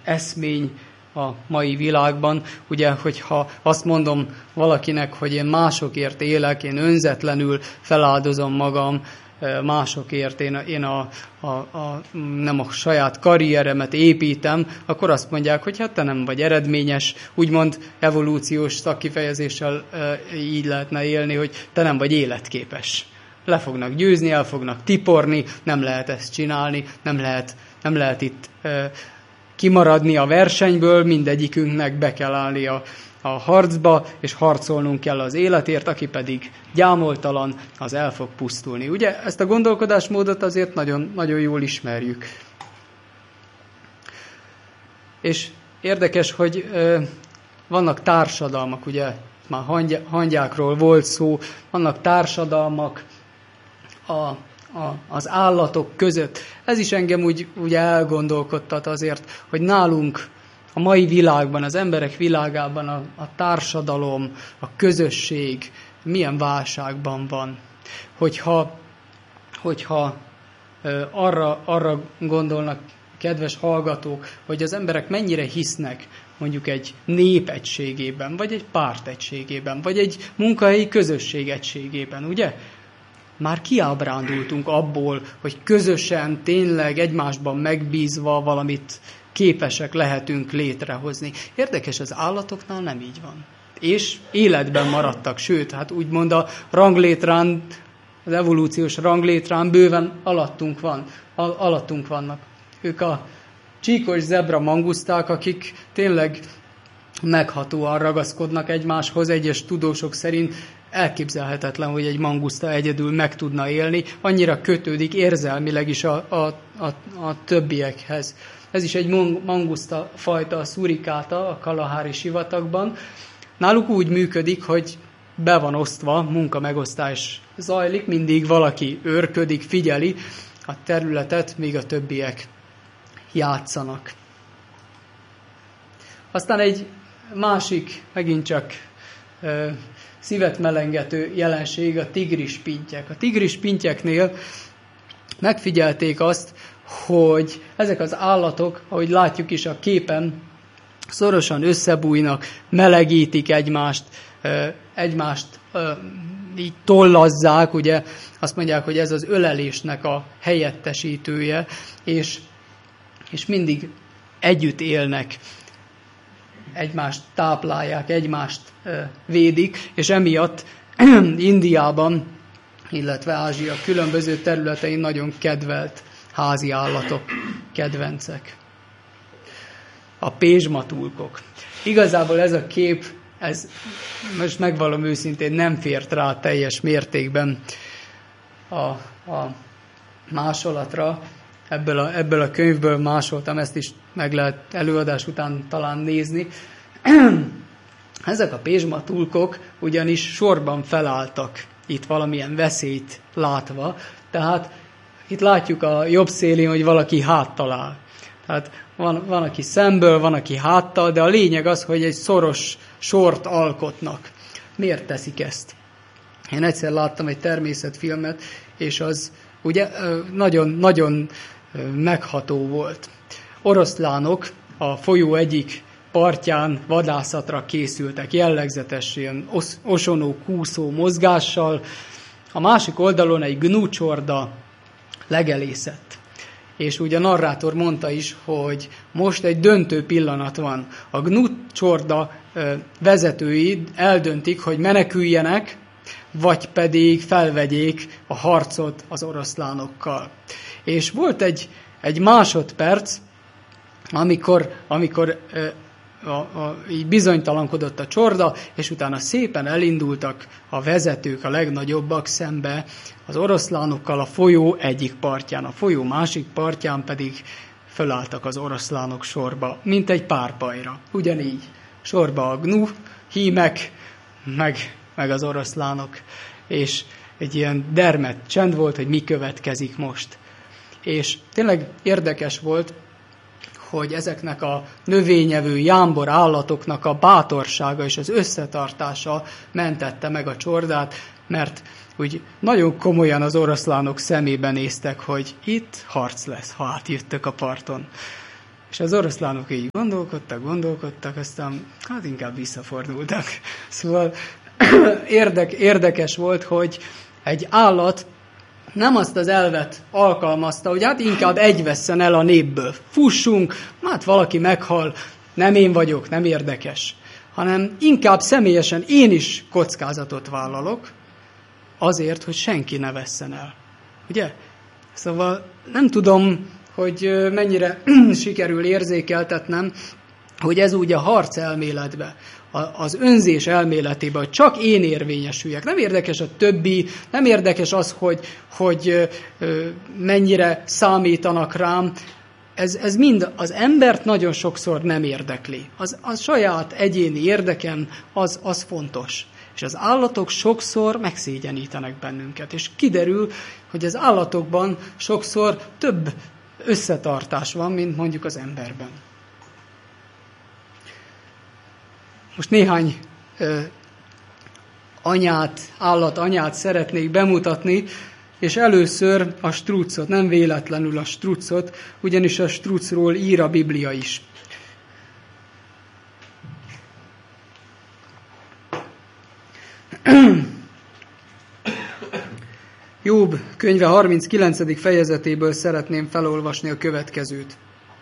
eszmény a mai világban. Ugye, hogyha azt mondom valakinek, hogy én másokért élek, én önzetlenül feláldozom magam, másokért én nem a saját karrieremet építem, akkor azt mondják, hogy hát te nem vagy eredményes, úgymond evolúciós szakkifejezéssel így lehetne élni, hogy te nem vagy életképes. Le fognak győzni, el fognak tiporni, nem lehet ezt csinálni, nem lehet itt kimaradni a versenyből, mindegyikünknek be kell állni a harcba, és harcolnunk kell az életért, aki pedig gyámoltalan, az el fog pusztulni. Ugye ezt a gondolkodásmódot azért nagyon, nagyon jól ismerjük. És érdekes, hogy vannak társadalmak, ugye már hangyákról volt szó, vannak társadalmak az állatok között. Ez is engem úgy elgondolkodtat azért, hogy nálunk a mai világban, az emberek világában a társadalom, a közösség milyen válságban van. Hogyha arra gondolnak, kedves hallgatók, hogy az emberek mennyire hisznek mondjuk egy nép egységében, vagy egy párt egységében, vagy egy munkahelyi közösség egységében, ugye? Már kiábrándultunk abból, hogy közösen, tényleg egymásban megbízva valamit képesek lehetünk létrehozni. Érdekes, az állatoknál nem így van. És életben maradtak, sőt, hát úgymond a ranglétrán, az evolúciós ranglétrán bőven alattunk vannak. Ők a csíkos zebra manguszták, akik tényleg meghatóan ragaszkodnak egymáshoz, egyes tudósok szerint elképzelhetetlen, hogy egy manguszta egyedül meg tudna élni, annyira kötődik érzelmileg is a többiekhez. Ez is egy manguszta fajta, a szurikáta a Kalahari sivatagban. Náluk úgy működik, hogy be van osztva, munkamegosztás zajlik, mindig valaki őrködik, figyeli a területet, míg a többiek játszanak. Aztán egy másik, megint csak szívet melengető jelenség a tigrispintyek. A tigrispintyeknél megfigyelték azt, hogy ezek az állatok, ahogy látjuk is a képen, szorosan összebújnak, melegítik egymást így tollazzák, ugye azt mondják, hogy ez az ölelésnek a helyettesítője, és mindig együtt élnek, egymást táplálják, egymást védik, és emiatt Indiában, illetve Ázsia különböző területein nagyon kedvelt házi állatok, kedvencek. A pézsmatulkok. Igazából ez a kép, ez most megvallom őszintén, nem fért rá teljes mértékben a másolatra. Ebből a könyvből másoltam, ezt is meg lehet előadás után talán nézni. Ezek a pézsmatulkok ugyanis sorban felálltak, itt valamilyen veszélyt látva. Tehát itt látjuk a jobb szélén, hogy valaki háttal áll. Tehát van, aki szemből, van, aki háttal, de a lényeg az, hogy egy szoros sort alkotnak. Miért teszik ezt? Én egyszer láttam egy természetfilmet, és az ugye nagyon megható volt. Oroszlánok a folyó egyik partján vadászatra készültek, jellegzetes ilyen osonó, kúszó mozgással. A másik oldalon egy gnúcsorda legelészett. És ugye a narrátor mondta is, hogy most egy döntő pillanat van. A gnúcsorda vezetői eldöntik, hogy meneküljenek, vagy pedig felvegyék a harcot az oroszlánokkal. És volt egy másodperc, amikor így bizonytalankodott a csorda, és utána szépen elindultak a vezetők, a legnagyobbak szembe az oroszlánokkal a folyó egyik partján, a folyó másik partján pedig fölálltak az oroszlánok sorba, mint egy párpajra. Ugyanígy sorba a gnú, hímek, meg az oroszlánok, és egy ilyen dermed csend volt, hogy mi következik most. És tényleg érdekes volt, hogy ezeknek a növényevő jámbor állatoknak a bátorsága és az összetartása mentette meg a csordát, mert úgy nagyon komolyan az oroszlánok szemébe néztek, hogy itt harc lesz, ha átjöttek a parton. És az oroszlánok így gondolkodtak, aztán hát inkább visszafordultak. Szóval érdekes volt, hogy egy állat nem azt az elvet alkalmazta, hogy hát inkább egy vesszen el a népből. Fussunk, hát valaki meghal, nem én vagyok, nem érdekes. Hanem inkább személyesen én is kockázatot vállalok, azért, hogy senki ne vesszen el. Ugye? Szóval nem tudom, hogy mennyire sikerül érzékeltetnem, hogy ez úgy a harc elméletbe, az önzés elméletében, hogy csak én érvényesüljek. Nem érdekes a többi, nem érdekes az, hogy mennyire számítanak rám. Ez mind az embert nagyon sokszor nem érdekli. Az saját egyéni érdekem, az fontos. És az állatok sokszor megszégyenítenek bennünket. És kiderül, hogy az állatokban sokszor több összetartás van, mint mondjuk az emberben. Most néhány állatanyát szeretnék bemutatni, és először a struccot, nem véletlenül a struccot, ugyanis a struccról ír a Biblia is. Jobb könyve 39. fejezetéből szeretném felolvasni a következőt.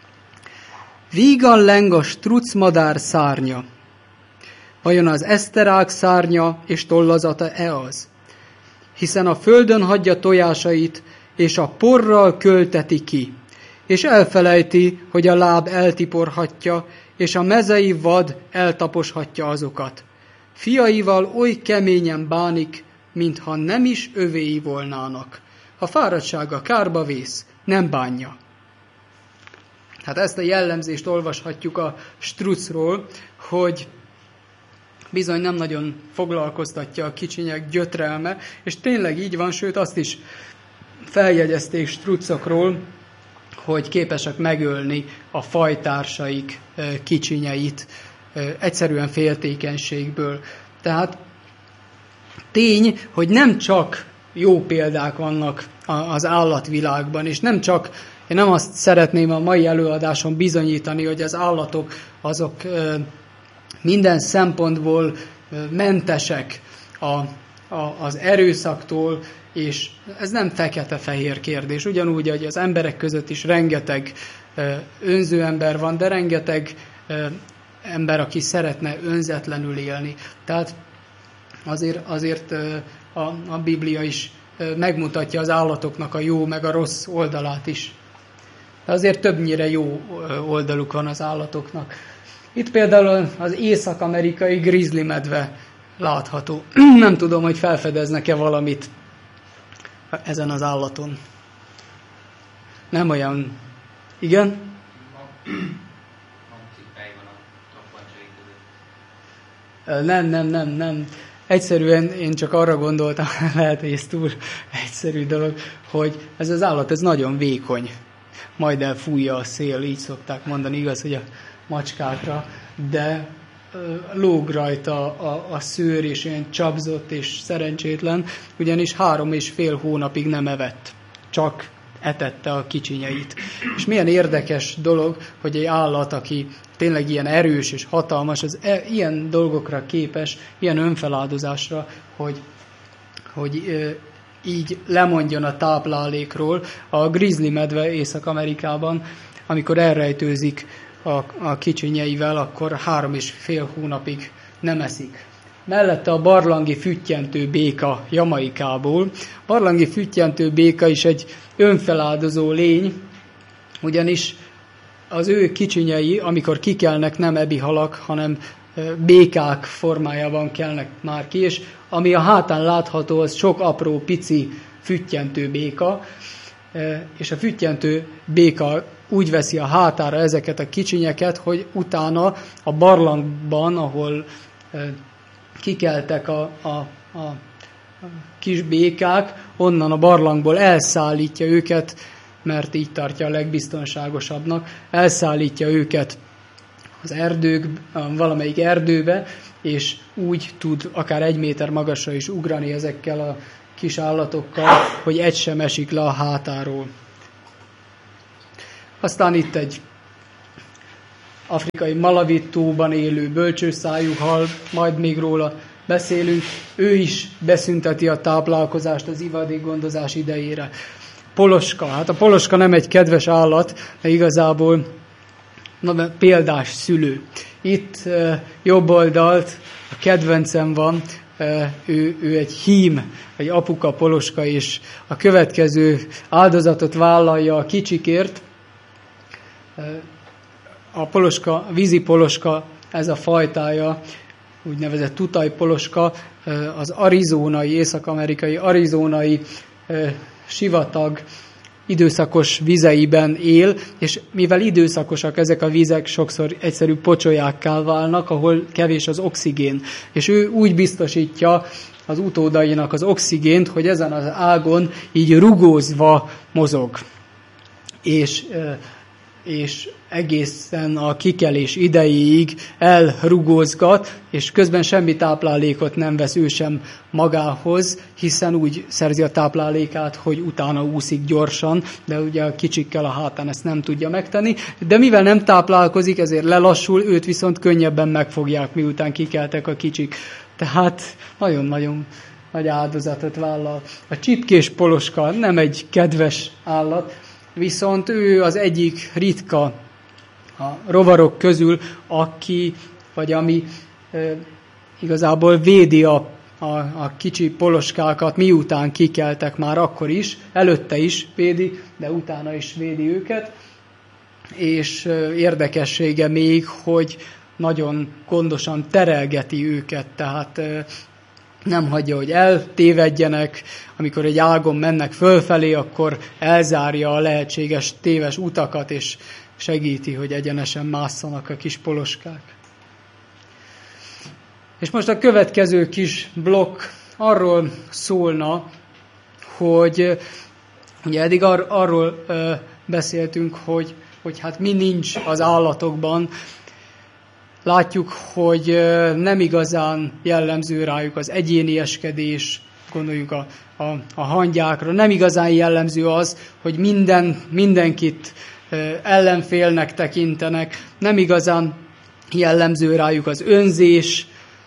Vígan leng a struccmadár szárnya. Vajon az eszterák szárnya és tollazata-e az? Hiszen a földön hagyja tojásait, és a porral költeti ki, és elfelejti, hogy a láb eltiporhatja, és a mezei vad eltaposhatja azokat. Fiaival oly keményen bánik, mintha nem is övéi volnának. Ha fáradtsága kárba vész, nem bánja. Hát ezt a jellemzést olvashatjuk a struccról, hogy bizony nem nagyon foglalkoztatja a kicsinyek gyötrelme, és tényleg így van, sőt azt is feljegyezték struccokról, hogy képesek megölni a fajtársaik kicsinyeit, egyszerűen féltékenységből. Tehát tény, hogy nem csak jó példák vannak az állatvilágban, és nem csak, én nem azt szeretném a mai előadáson bizonyítani, hogy az állatok azok minden szempontból mentesek az erőszaktól, és ez nem fekete-fehér kérdés. Ugyanúgy, hogy az emberek között is rengeteg önző ember van, de rengeteg ember, aki szeretne önzetlenül élni. Tehát azért a Biblia is megmutatja az állatoknak a jó meg a rossz oldalát is. De azért többnyire jó oldaluk van az állatoknak. Itt például az észak-amerikai grizzly medve látható. Nem tudom, hogy felfedeznek-e valamit ezen az állaton. Nem olyan... Igen? Nem. Egyszerűen én csak arra gondoltam, lehet, hogy ez túl egyszerű dolog, hogy ez az állat, ez nagyon vékony. Majd elfújja a szél, így szokták mondani, igaz, hogy a macskákra, de lóg rajta a szőr, és olyan csapzott és szerencsétlen, ugyanis 3,5 hónapig nem evett, csak etette a kicsinyeit. És milyen érdekes dolog, hogy egy állat, aki tényleg ilyen erős és hatalmas, az ilyen dolgokra képes, ilyen önfeláldozásra, hogy így lemondjon a táplálékról. A grizzly medve Észak-Amerikában, amikor elrejtőzik a kicsinyeivel, akkor 3,5 hónapig nem eszik. Mellette a barlangi füttyentő béka Jamaikából. Barlangi füttyentő béka is egy önfeláldozó lény, ugyanis az ő kicsinyei, amikor kikelnek, nem ebihalak, hanem békák formájában kelnek már ki, és ami a hátán látható, az sok apró, pici füttyentő béka, és a füttyentő béka úgy veszi a hátára ezeket a kicsinyeket, hogy utána a barlangban, ahol kikeltek a kis békák, onnan a barlangból elszállítja őket, mert így tartja a legbiztonságosabbnak, elszállítja őket az erdők, valamelyik erdőbe, és úgy tud akár 1 méter magasra is ugrani ezekkel a kis állatokkal, hogy egy sem esik le a hátáról. Aztán itt egy afrikai Malawi-tóban élő bölcsőszájú hal, majd még róla beszélünk, ő is beszünteti a táplálkozást az ivadékgondozás idejére. Poloska. Hát a poloska nem egy kedves állat, de igazából példás szülő. Itt jobb oldalt a kedvencem van, ő egy hím, egy apuka poloska, és a következő áldozatot vállalja a kicsikért. A poloska, vízi poloska, ez a fajtája, úgynevezett tutajpoloska, az arizónai, észak-amerikai arizónai sivatag időszakos vizeiben él, és mivel időszakosak ezek a vizek, sokszor egyszerű pocsolyákká válnak, ahol kevés az oxigén. És ő úgy biztosítja az utódainak az oxigént, hogy ezen az ágon így rugózva mozog. És egészen a kikelés idejéig elrugózgat, és közben semmi táplálékot nem vesz ő sem magához, hiszen úgy szerzi a táplálékát, hogy utána úszik gyorsan, de ugye a kicsikkel a hátán ezt nem tudja megtenni. De mivel nem táplálkozik, ezért lelassul, őt viszont könnyebben megfogják, miután kikeltek a kicsik. Tehát nagyon-nagyon nagy áldozatot vállal. A csipkés poloska nem egy kedves állat, viszont ő az egyik ritka a rovarok közül, ami igazából védi a kicsi poloskákat, miután kikeltek már akkor is, előtte is védi, de utána is védi őket. És érdekessége még, hogy nagyon gondosan terelgeti őket, tehát nem hagyja, hogy eltévedjenek, amikor egy ágon mennek fölfelé, akkor elzárja a lehetséges téves utakat, és segíti, hogy egyenesen másszanak a kis poloskák. És most a következő kis blokk arról szólna, hogy ugye eddig arról beszéltünk, hogy hát mi nincs az állatokban. Látjuk, hogy nem igazán jellemző rájuk az egyénieskedés, gondoljuk a hangyákra, nem igazán jellemző az, hogy mindenkit ellenfélnek tekintenek, nem igazán jellemző rájuk az önzés,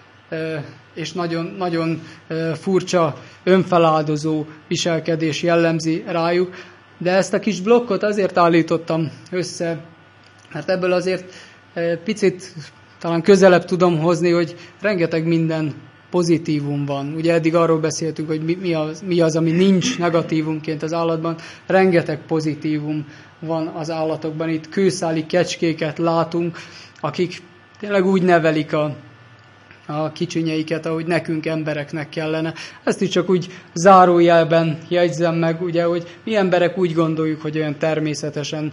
és nagyon, nagyon furcsa, önfeláldozó viselkedés jellemzi rájuk. De ezt a kis blokkot azért állítottam össze, mert ebből azért picit talán közelebb tudom hozni, hogy rengeteg minden pozitívum van. Ugye eddig arról beszéltünk, hogy mi az, ami nincs negatívumként az állatban. Rengeteg pozitívum van az állatokban. Itt kőszáli kecskéket látunk, akik tényleg úgy nevelik a kicsinyeiket, ahogy nekünk embereknek kellene. Ezt is csak úgy zárójelben jegyzem meg, ugye, hogy mi emberek úgy gondoljuk, hogy olyan természetesen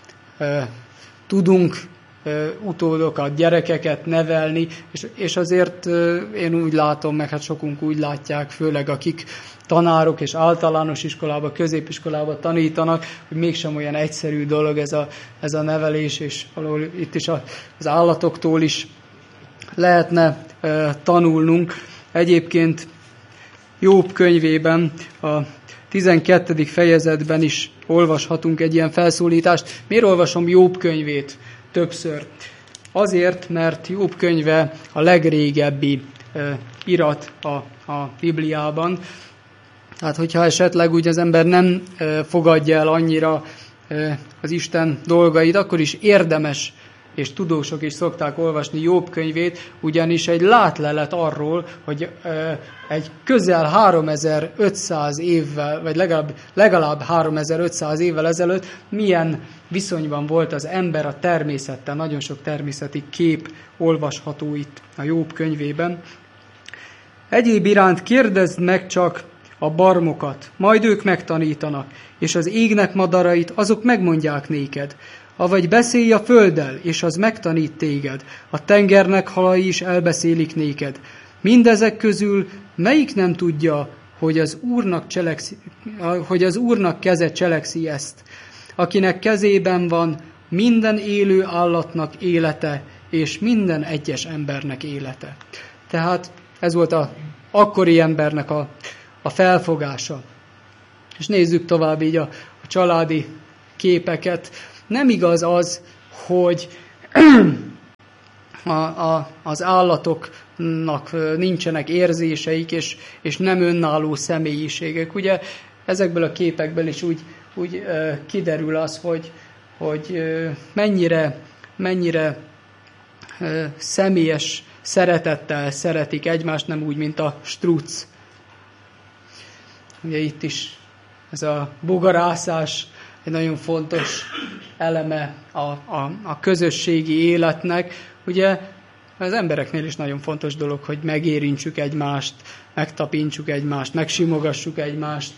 tudunk utódokat, gyerekeket nevelni, és azért én úgy látom, meg hát sokunk úgy látják, főleg akik tanárok és általános iskolába, középiskolába tanítanak, hogy mégsem olyan egyszerű dolog ez a nevelés, és valahol itt is az állatoktól is lehetne tanulnunk. Egyébként Jobb könyvében a 12. fejezetben is olvashatunk egy ilyen felszólítást. Miért olvasom Jobb könyvét többször? Azért, mert Jobb könyve a legrégebbi irat a Bibliában. Tehát, hogyha esetleg úgy az ember nem fogadja el annyira az Isten dolgait, akkor is érdemes, és tudósok is szokták olvasni Jobb könyvét, ugyanis egy látlelet arról, hogy egy közel 3500 évvel, vagy legalább 3500 évvel ezelőtt milyen viszonyban volt az ember a természettel. Nagyon sok természeti kép olvasható itt a Jobb könyvében. Egyéb iránt kérdezd meg csak a barmokat, majd ők megtanítanak, és az égnek madarait, azok megmondják néked. Avagy beszélj a földdel, és az megtanít téged, a tengernek halai is elbeszélik néked. Mindezek közül melyik nem tudja, hogy az Úrnak keze cselekszi ezt, akinek kezében van minden élő állatnak élete, és minden egyes embernek élete. Tehát ez volt az akkori embernek a felfogása. És nézzük tovább így a családi képeket. Nem igaz az, hogy az állatoknak nincsenek érzéseik, és nem önálló személyiségek. Ugye ezekből a képekből is úgy kiderül az, hogy mennyire személyes szeretettel szeretik egymást, nem úgy, mint a struc. Ugye itt is ez a bogarászás egy nagyon fontos eleme a közösségi életnek. Ugye az embereknél is nagyon fontos dolog, hogy megérintsük egymást, megtapintsuk egymást, megsimogassuk egymást.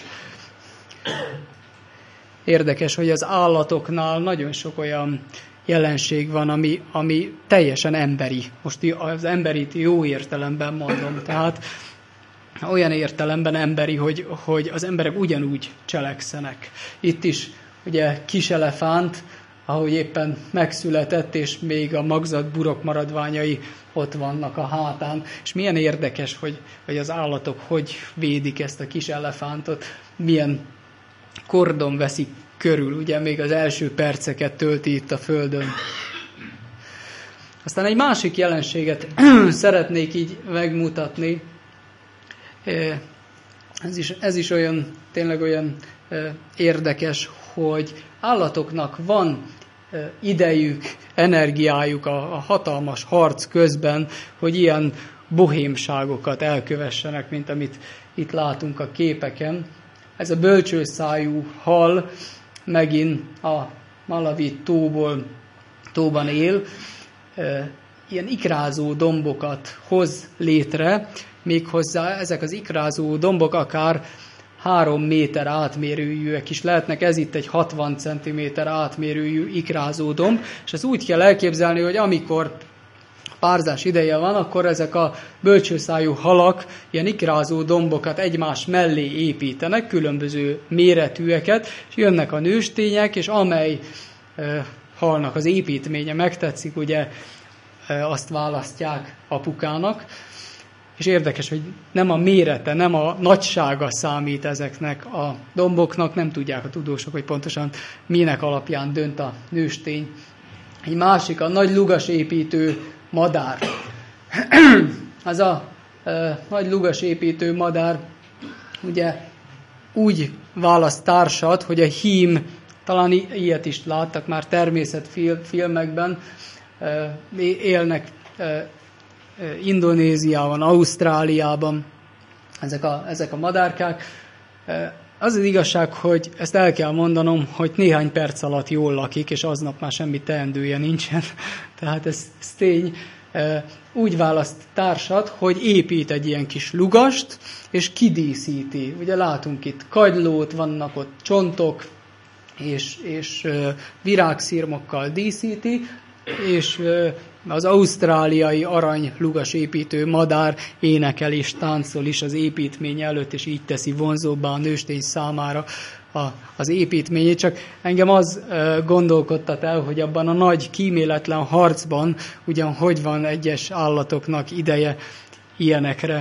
Érdekes, hogy az állatoknál nagyon sok olyan jelenség van, ami teljesen emberi. Most az emberit jó értelemben mondom, tehát olyan értelemben emberi, hogy az emberek ugyanúgy cselekszenek. Itt is ugye kis elefánt, ahogy éppen megszületett, és még a magzat burok maradványai ott vannak a hátán. És milyen érdekes, hogy az állatok hogy védik ezt a kis elefántot, milyen kordon veszik körül, ugye még az első perceket tölti itt a Földön. Aztán egy másik jelenséget szeretnék így megmutatni. Ez is tényleg olyan érdekes, hogy állatoknak van idejük, energiájuk a hatalmas harc közben, hogy ilyen bohémságokat elkövessenek, mint amit itt látunk a képeken. Ez a bölcsőszájú hal megint a Malawi tóban él, ilyen ikrázó dombokat hoz létre, méghozzá ezek az ikrázó dombok akár 3 méter átmérőjűek is lehetnek, ez itt egy 60 cm átmérőjű ikrázó domb, és ezt úgy kell elképzelni, hogy amikor párzás ideje van, akkor ezek a bölcsőszájú halak ilyen ikrázó dombokat egymás mellé építenek, különböző méretűeket, és jönnek a nőstények, és amely halnak az építménye megtetszik, ugye azt választják apukának. És érdekes, hogy nem a mérete, nem a nagysága számít ezeknek a domboknak, nem tudják a tudósok, hogy pontosan minek alapján dönt a nőstény. Egy másik, a nagy lugasépítő madár. Az a nagy lugasépítő madár ugye úgy választ társat, hogy a hím, talán ilyet is láttak már természetfilmekben, élnek Indonéziában, Ausztráliában ezek a madárkák. Az igazság, hogy ezt el kell mondanom, hogy néhány perc alatt jól lakik, és aznap már semmi teendője nincsen. Tehát ez tény. Úgy választ társat, hogy épít egy ilyen kis lugast, és kidíszíti. Ugye látunk itt kagylót, vannak ott csontok, és virágszirmokkal díszíti, és az ausztráliai arany lugasépítő madár énekel és táncol is az építmény előtt, és így teszi vonzóbbá a nőstény számára az építményét. Csak engem az gondolkodtat el, hogy abban a nagy kíméletlen harcban ugyan hogy van egyes állatoknak ideje ilyenekre,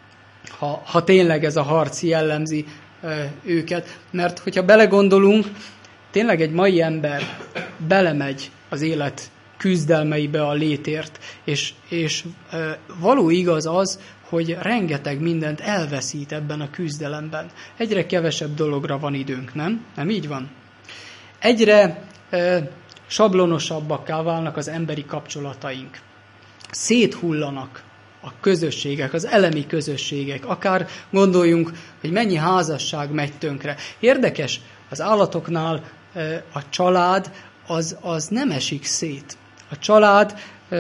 ha tényleg ez a harc jellemzi őket. Mert hogyha belegondolunk, tényleg egy mai ember belemegy az élet küzdelmeibe a létért, és való igaz az, hogy rengeteg mindent elveszít ebben a küzdelemben. Egyre kevesebb dologra van időnk, nem? Nem így van? Egyre sablonosabbakká válnak az emberi kapcsolataink. Széthullanak a közösségek, az elemi közösségek. Akár gondoljunk, hogy mennyi házasság megy tönkre. Érdekes, az állatoknál a család az nem esik szét. A család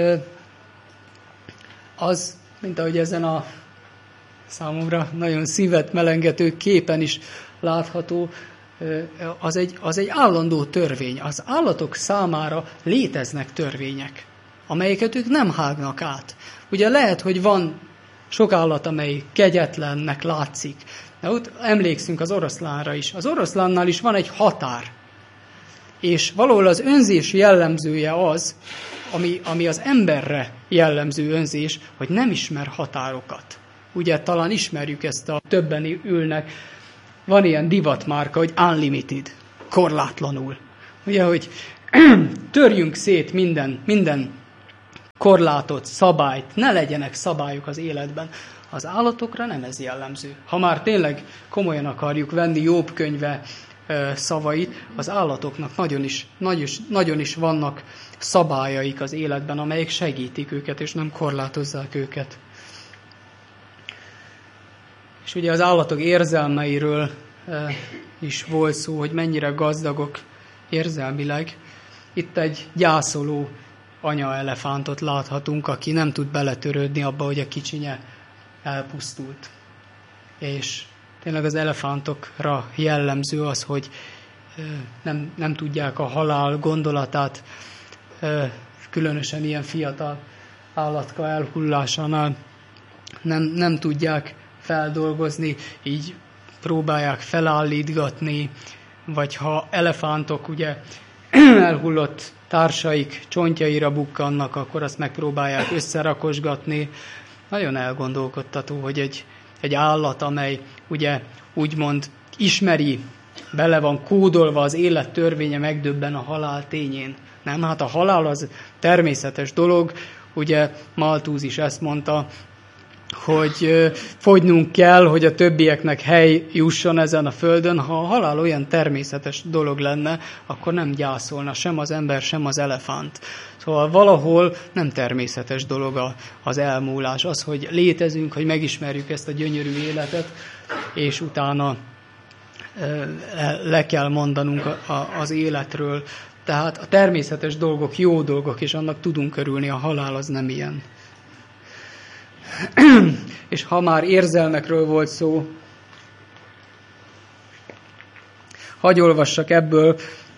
az, mint ahogy ezen a számomra nagyon szívet melengető képen is látható, az egy állandó törvény. Az állatok számára léteznek törvények, amelyeket ők nem hágnak át. Ugye lehet, hogy van sok állat, amely kegyetlennek látszik. De ott emlékszünk az oroszlánra is. Az oroszlánnál is van egy határ. És valahol az önzés jellemzője az, ami az emberre jellemző önzés, hogy nem ismer határokat. Ugye talán ismerjük ezt, többen ülnek. Van ilyen divatmárka, hogy unlimited, korlátlanul. Ugye, hogy törjünk szét minden korlátot, szabályt, ne legyenek szabályok az életben. Az állatokra nem ez jellemző. Ha már tényleg komolyan akarjuk venni Jobb könyve szavait, az állatoknak nagyon is vannak szabályaik az életben, amelyek segítik őket, és nem korlátozzák őket. És ugye az állatok érzelmeiről is volt szó, hogy mennyire gazdagok érzelmileg. Itt egy gyászoló anya-elefántot láthatunk, aki nem tud beletörődni abba, hogy a kicsinye elpusztult. És tényleg az elefántokra jellemző az, hogy nem tudják a halál gondolatát, különösen ilyen fiatal állatka elhullásánál nem tudják feldolgozni, így próbálják felállítgatni, vagy ha elefántok ugye elhullott társaik csontjaira bukkannak, akkor azt megpróbálják összerakosgatni. Nagyon elgondolkodtató, hogy egy állat, amely ugye úgymond ismeri, bele van kódolva az élet törvénye, megdöbben a halál tényén. Nem, hát a halál az természetes dolog, ugye Malthus is ezt mondta, hogy fogynunk kell, hogy a többieknek hely jusson ezen a földön. Ha a halál olyan természetes dolog lenne, akkor nem gyászolna sem az ember, sem az elefánt. Szóval valahol nem természetes dolog az elmúlás. Az, hogy létezünk, hogy megismerjük ezt a gyönyörű életet, és utána le kell mondanunk az életről. Tehát a természetes dolgok jó dolgok, és annak tudunk örülni, a halál az nem ilyen. És ha már érzelmekről volt szó, hadd olvassak ebből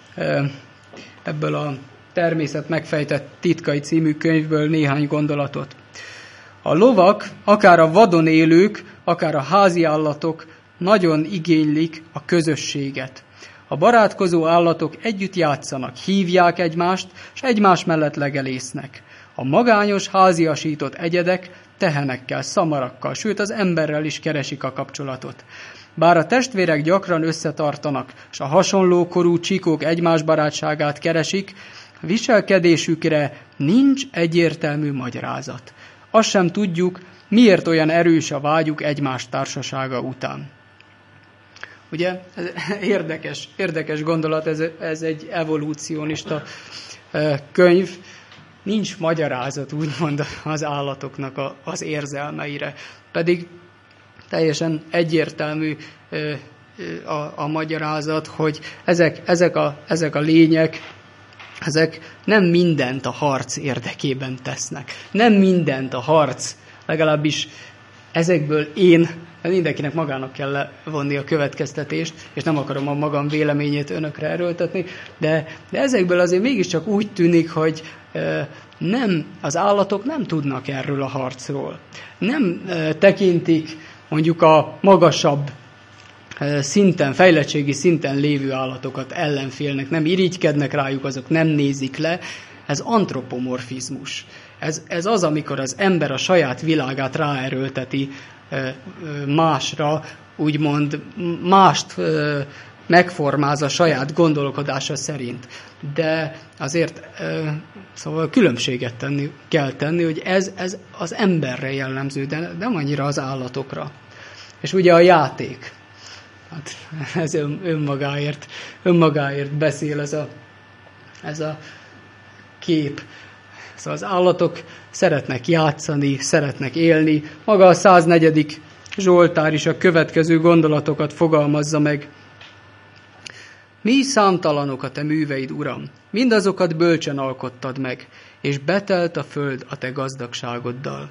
a Természet megfejtett titkai című könyvből néhány gondolatot. A lovak, akár a vadon élők, akár a házi állatok nagyon igénylik a közösséget. A barátkozó állatok együtt játszanak, hívják egymást, és egymás mellett legelésznek. A magányos, háziasított egyedek tehenekkel, szamarakkal, sőt az emberrel is keresik a kapcsolatot. Bár a testvérek gyakran összetartanak, és a hasonló korú csikók egymás barátságát keresik, viselkedésükre nincs egyértelmű magyarázat. Azt sem tudjuk, miért olyan erős a vágyuk egymás társasága után. Ugye, ez érdekes gondolat, ez egy evolúcionista könyv. Nincs magyarázat, úgymond, az állatoknak az érzelmeire. Pedig teljesen egyértelmű a magyarázat, hogy ezek a lények, ezek nem mindent a harc érdekében tesznek. Nem mindent a harc, legalábbis ezekből mindenkinek magának kell levonni a következtetést, és nem akarom a magam véleményét önökre erőltetni, de ezekből azért mégiscsak úgy tűnik, hogy az állatok nem tudnak erről a harcról. Nem tekintik mondjuk a magasabb szinten, fejlettségi szinten lévő állatokat ellenfélnek, nem irigykednek rájuk, azok nem nézik le. Ez antropomorfizmus. Ez az, amikor az ember a saját világát ráerőlteti másra, úgymond mást megformáz a saját gondolkodása szerint. De azért szóval különbséget kell tenni, hogy ez az emberre jellemző, de nem annyira az állatokra. És ugye a játék. Hát ez önmagáért beszél ez a kép. Szóval az állatok szeretnek játszani, szeretnek élni. Maga a 104. Zsoltár is a következő gondolatokat fogalmazza meg. Mi számtalanok a te műveid, Uram, mindazokat bölcsen alkottad meg, és betelt a föld a te gazdagságoddal.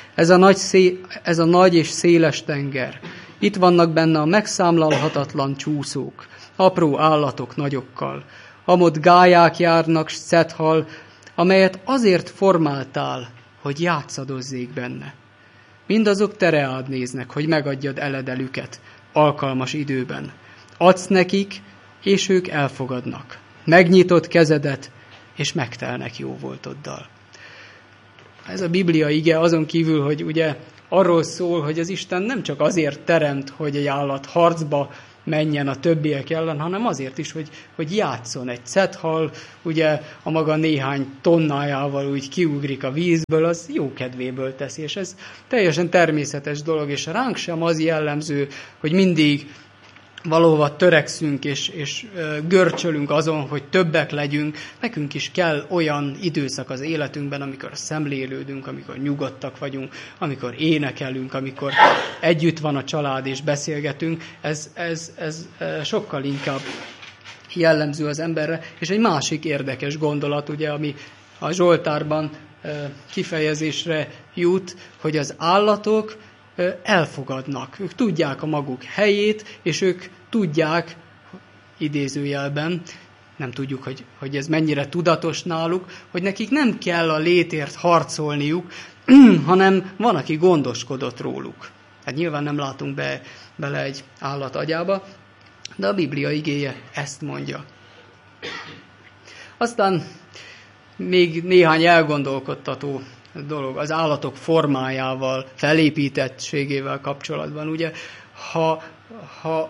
Ez a nagy és széles tenger. Itt vannak benne a megszámlalhatatlan csúszók, apró állatok nagyokkal. Amott gályák járnak, s cethal, amelyet azért formáltál, hogy játszadozzék benne. Mindazok te reád néznek, hogy megadjad eledelüket alkalmas időben. Adsz nekik, és ők elfogadnak. Megnyitod kezedet, és megtelnek jó voltoddal. Ez a Biblia ige azon kívül, hogy ugye arról szól, hogy az Isten nem csak azért teremt, hogy egy állat harcba menjen a többiek ellen, hanem azért is, hogy játszon. Egy cethal, ugye a maga néhány tonnájával úgy kiugrik a vízből, az jó kedvéből teszi, és ez teljesen természetes dolog, és ránk sem az jellemző, hogy mindig valahova törekszünk, és görcsölünk azon, hogy többek legyünk. Nekünk is kell olyan időszak az életünkben, amikor szemlélődünk, amikor nyugodtak vagyunk, amikor énekelünk, amikor együtt van a család és beszélgetünk. Ez sokkal inkább jellemző az emberre. És egy másik érdekes gondolat, ugye, ami a Zsoltárban kifejezésre jut, hogy az állatok elfogadnak. Ők tudják a maguk helyét, és ők tudják, idézőjelben, nem tudjuk, hogy ez mennyire tudatos náluk, hogy nekik nem kell a létért harcolniuk, hanem van, aki gondoskodott róluk. Hát nyilván nem látunk bele egy állat agyába, de a Biblia igéje ezt mondja. Aztán még néhány elgondolkodtató dolog az állatok formájával, felépítettségével kapcsolatban. Ugye, ha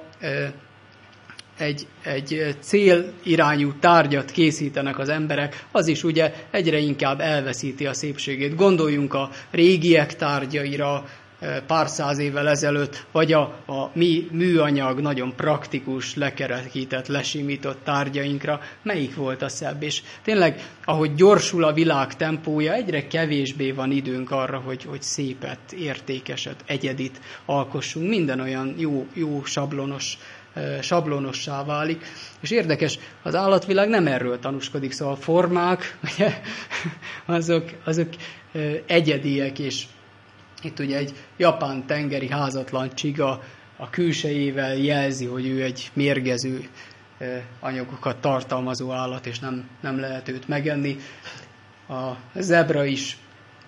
egy célirányú tárgyat készítenek az emberek, az is ugye egyre inkább elveszíti a szépségét. Gondoljunk a régiek tárgyaira, pár száz évvel ezelőtt, vagy a mi műanyag, nagyon praktikus, lekerekített, lesimított tárgyainkra, melyik volt a szebb? És tényleg, ahogy gyorsul a világ tempója, egyre kevésbé van időnk arra, hogy szépet, értékeset, egyedit alkossunk. Minden olyan jó sablonossá válik. És érdekes, az állatvilág nem erről tanúskodik, szóval a formák, ugye, azok egyediek, és itt ugye egy japán tengeri házatlan csiga a külsejével jelzi, hogy ő egy mérgező anyagokat tartalmazó állat, és nem lehet őt megenni. A zebra is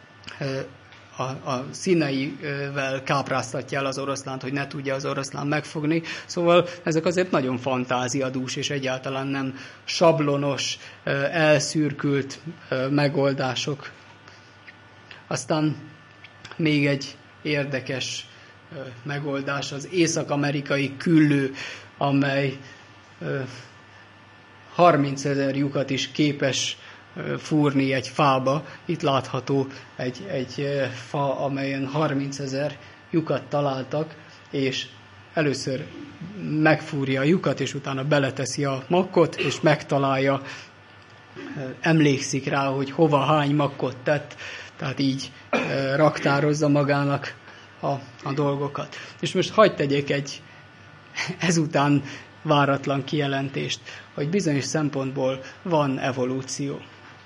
a színeivel kápráztatja el az oroszlánt, hogy ne tudja az oroszlán megfogni. Szóval ezek azért nagyon fantáziadús, és egyáltalán nem sablonos, elszürkült megoldások. Aztán még egy érdekes megoldás az észak-amerikai küllő, amely 30 000 lyukat is képes fúrni egy fába. Itt látható egy fa, amelyen 30 000 lyukat találtak, és először megfúrja a lyukat, és utána beleteszi a makkot, és megtalálja, emlékszik rá, hogy hova hány makkot tett, tehát így raktározza magának a dolgokat. És most hadd tegyek egy ezután váratlan kijelentést, hogy bizonyos szempontból van evolúció.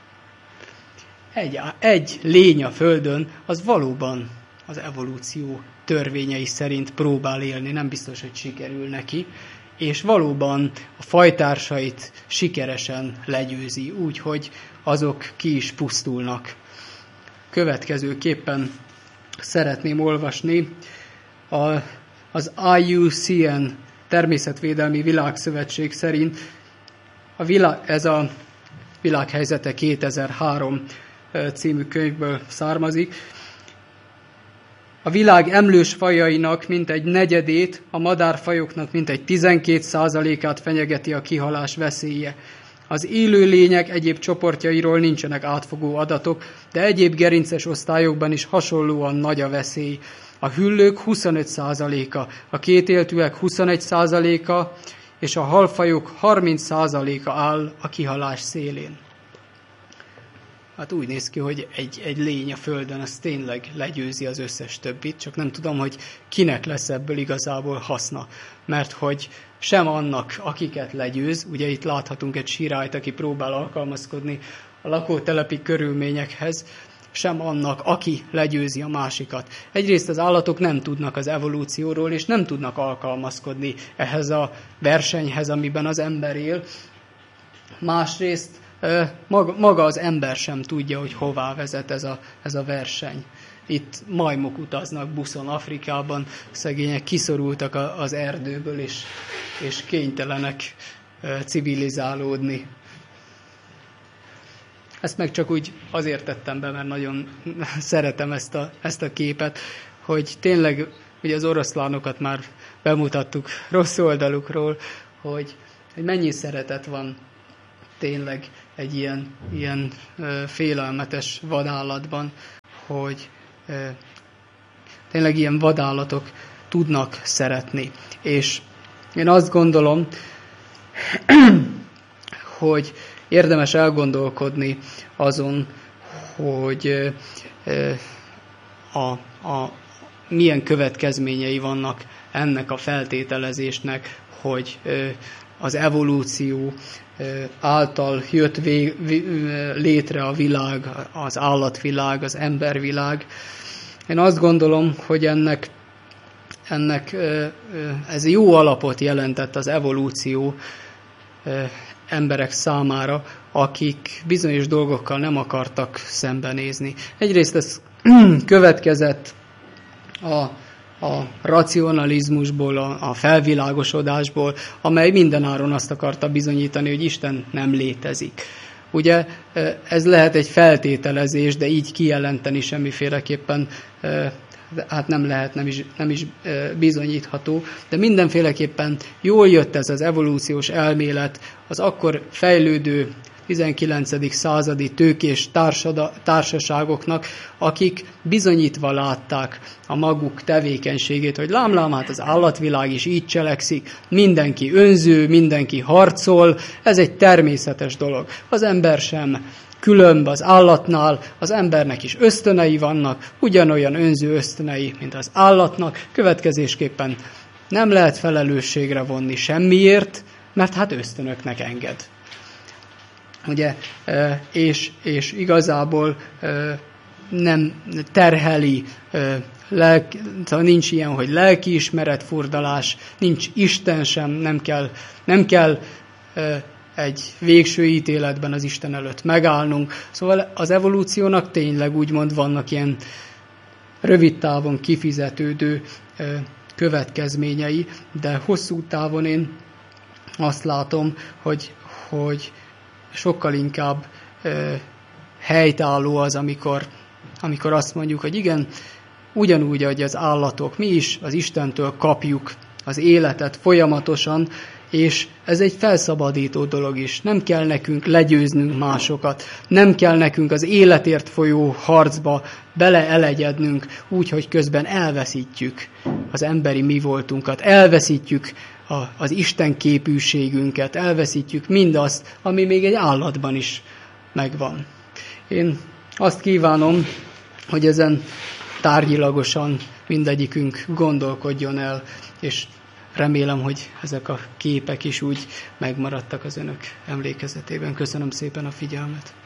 Egy lény a Földön, az valóban az evolúció törvényei szerint próbál élni, nem biztos, hogy sikerül neki, és valóban a fajtársait sikeresen legyőzi, úgy, hogy azok ki is pusztulnak. Következőképpen szeretném olvasni az IUCN Természetvédelmi Világszövetség szerint ez a Világhelyzete 2003 című könyvből származik. A világ emlős fajainak mintegy negyedét, a madárfajoknak mintegy 12%-át fenyegeti a kihalás veszélye. Az élőlények egyéb csoportjairól nincsenek átfogó adatok, de egyéb gerinces osztályokban is hasonlóan nagy a veszély. A hüllők 25%-a, a kétéltűek 21%-a és a halfajok 30%-a áll a kihalás szélén. Hát úgy néz ki, hogy egy lény a Földön, az tényleg legyőzi az összes többit, csak nem tudom, hogy kinek lesz ebből igazából haszna. Mert hogy sem annak, akiket legyőz, ugye itt láthatunk egy sirályt, aki próbál alkalmazkodni a lakótelepi körülményekhez, sem annak, aki legyőzi a másikat. Egyrészt az állatok nem tudnak az evolúcióról, és nem tudnak alkalmazkodni ehhez a versenyhez, amiben az ember él. Másrészt maga az ember sem tudja, hogy hová vezet ez a verseny. Itt majmok utaznak buszon Afrikában, szegények kiszorultak az erdőből, és kénytelenek civilizálódni. Ezt meg csak úgy azért tettem be, mert nagyon szeretem ezt a képet, hogy tényleg ugye az oroszlánokat már bemutattuk rossz oldalukról, hogy mennyi szeretet van tényleg egy ilyen félelmetes vadállatban, hogy tényleg ilyen vadállatok tudnak szeretni. És én azt gondolom, hogy érdemes elgondolkodni azon, hogy milyen következményei vannak ennek a feltételezésnek, hogy az evolúció által jött létre a világ, az állatvilág, az embervilág. Én azt gondolom, hogy ennek ez jó alapot jelentett az evolúció emberek számára, akik bizonyos dolgokkal nem akartak szembenézni. Egyrészt ez következett a racionalizmusból, a felvilágosodásból, amely mindenáron azt akarta bizonyítani, hogy Isten nem létezik. Ugye ez lehet egy feltételezés, de így kijelenteni semmiféleképpen hát nem lehet, nem is bizonyítható, de mindenféleképpen jól jött ez az evolúciós elmélet az akkor fejlődő 19. századi tőkés társaságoknak, akik bizonyítva látták a maguk tevékenységét, hogy lám, hát az állatvilág is így cselekszik, mindenki önző, mindenki harcol, ez egy természetes dolog. Az ember sem különb az állatnál, az embernek is ösztönei vannak, ugyanolyan önző ösztönei, mint az állatnak, következésképpen nem lehet felelősségre vonni semmiért, mert hát ösztönöknek enged. Ugye, és igazából nem terheli, nincs ilyen, hogy lelkiismeret furdalás, nincs Isten sem, nem kell egy végső ítéletben az Isten előtt megállnunk. Szóval az evolúciónak tényleg úgymond vannak ilyen rövid távon kifizetődő következményei, de hosszú távon én azt látom, hogy sokkal inkább helytálló az, amikor azt mondjuk, hogy igen, ugyanúgy, ahogy az állatok, mi is az Istentől kapjuk az életet folyamatosan, és ez egy felszabadító dolog is. Nem kell nekünk legyőznünk másokat, nem kell nekünk az életért folyó harcba beleelegyednünk, úgy, hogy közben elveszítjük az emberi mi voltunkat, elveszítjük az Isten képűségünket, elveszítjük mindazt, ami még egy állatban is megvan. Én azt kívánom, hogy ezen tárgyilagosan mindegyikünk gondolkodjon el, és remélem, hogy ezek a képek is úgy megmaradtak az önök emlékezetében. Köszönöm szépen a figyelmet.